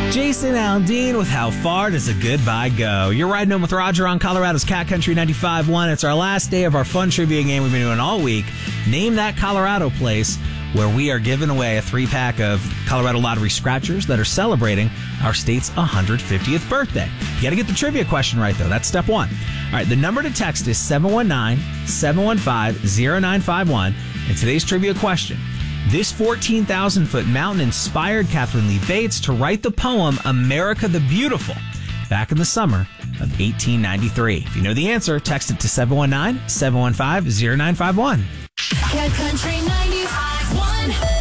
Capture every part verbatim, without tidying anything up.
Jason Aldean with How Far Does a Goodbye Go? You're riding home with Roger on Colorado's Cat Country ninety-five point one. It's our last day of our fun trivia game we've been doing all week. Name that Colorado place, where we are giving away a three-pack of Colorado Lottery scratchers that are celebrating our state's one hundred fiftieth birthday. You got to get the trivia question right, though. That's step one. All right, the number to text is seven one nine, seven one five, zero nine five one. And today's trivia question: this fourteen thousand foot mountain inspired Catherine Lee Bates to write the poem America the Beautiful back in the summer of eighteen ninety-three. If you know the answer, text it to seven one nine, seven one five, zero nine five one. Cat Country ninety-five point one.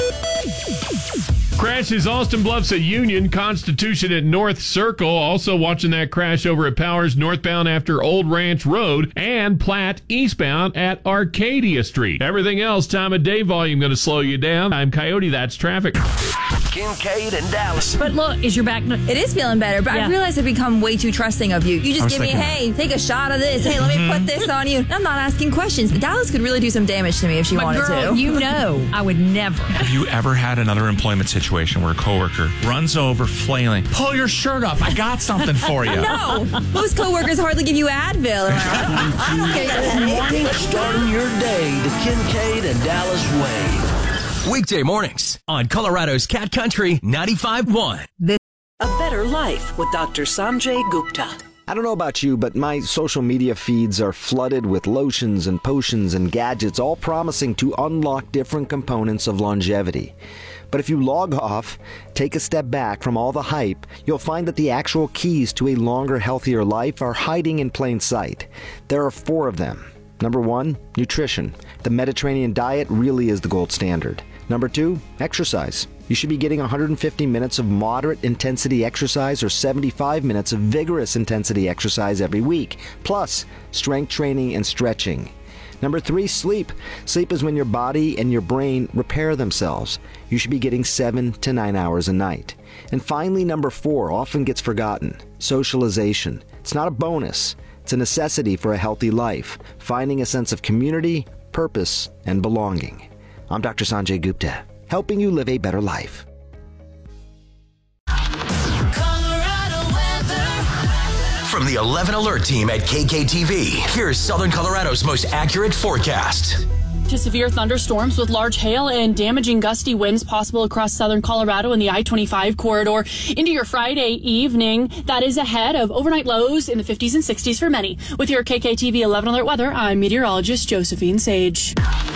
Crashes Austin Bluffs at Union, Constitution at North Circle. Also watching that crash over at Powers northbound after Old Ranch Road, and Platte eastbound at Arcadia Street. Everything else, time of day volume going to slow you down. I'm Coyote, that's traffic. Kincaid and Dallas. But look, is your back... It is feeling better, but Yeah. I realize I've become way too trusting of you. You just give me, thinking- hey, take a shot of this. Hey, let me put this on you. I'm not asking questions. Dallas could really do some damage to me if she But wanted girl, to. you know I would never. Have you ever had another employment situation where a coworker runs over flailing, pull your shirt up, I got something for you? No, most coworkers hardly give you Advil. Morning, starting your day the Kincaid and Dallas way. Weekday mornings on Colorado's Cat Country ninety-five point one. A Better Life with Doctor Sanjay Gupta. I don't know about you, but my social media feeds are flooded with lotions and potions and gadgets, all promising to unlock different components of longevity. But if you log off, take a step back from all the hype, you'll find that the actual keys to a longer, healthier life are hiding in plain sight. There are four of them. Number one, nutrition. The Mediterranean diet really is the gold standard. Number two, exercise. You should be getting one hundred fifty minutes of moderate intensity exercise or seventy-five minutes of vigorous intensity exercise every week, plus strength training and stretching. Number three, sleep. Sleep is when your body and your brain repair themselves. You should be getting seven to nine hours a night. And finally, number four, often gets forgotten, socialization. It's not a bonus. It's a necessity for a healthy life, finding a sense of community, purpose, and belonging. I'm Doctor Sanjay Gupta, helping you live a better life. Colorado weather. From the eleven Alert Team at K K T V, here's Southern Colorado's most accurate forecast. To severe thunderstorms with large hail and damaging gusty winds possible across southern Colorado and the I twenty-five corridor into your Friday evening. That is ahead of overnight lows in the fifties and sixties for many. With your K K T V eleven Alert weather, I'm meteorologist Josephine Sage.